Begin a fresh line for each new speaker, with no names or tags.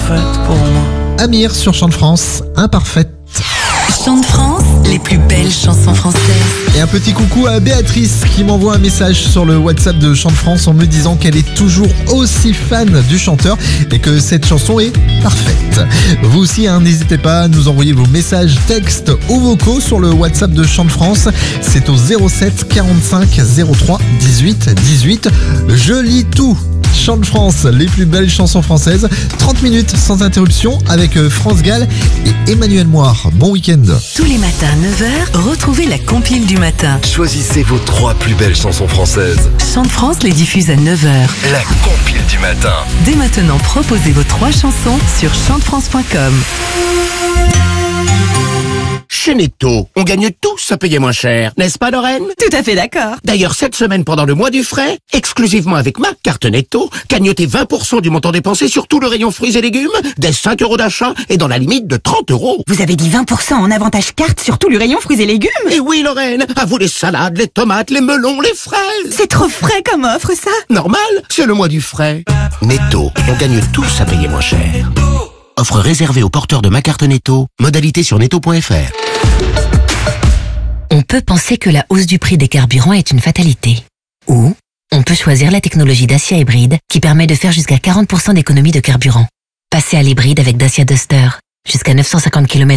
parfaite pour moi.
Amir sur Chant de France, Imparfaite.
Chant de France, les plus belles chansons françaises.
Et un petit coucou à Béatrice qui m'envoie un message sur le WhatsApp de Chant de France en me disant qu'elle est toujours aussi fan du chanteur et que cette chanson est parfaite. Vous aussi, n'hésitez pas à nous envoyer vos messages textes ou vocaux sur le WhatsApp de Chant de France. C'est au 07 45 03 18 18. Je lis tout. Chant de France, les plus belles chansons françaises. 30 minutes sans interruption avec France Gall et Emmanuel Moire. Bon week-end.
Tous les matins à 9h, retrouvez la compile du matin.
Choisissez vos 3 plus belles chansons françaises.
Chant de France les diffuse à 9h.
La compile du matin.
Dès maintenant, proposez vos 3 chansons sur chantefrance.com.
Chez Netto, on gagne tous à payer moins cher, n'est-ce pas Lorraine?
Tout à fait d'accord.
D'ailleurs, cette semaine, pendant le mois du frais, exclusivement avec ma carte Netto, gagnotez 20% du montant dépensé sur tout le rayon fruits et légumes, dès 5 € d'achat et dans la limite de 30 €.
Vous avez dit 20% en avantage carte sur tout le rayon fruits et légumes?
Et oui Lorraine, à vous les salades, les tomates, les melons, les fraises.
C'est trop frais comme offre ça.
Normal, c'est le mois du frais. Netto, on gagne tous à payer moins cher. Offre réservée aux porteurs de ma carte Netto, modalité sur netto.fr.
On peut penser que la hausse du prix des carburants est une fatalité. Ou on peut choisir la technologie Dacia hybride qui permet de faire jusqu'à 40% d'économie de carburant. Passez à l'hybride avec Dacia Duster. Jusqu'à 950 km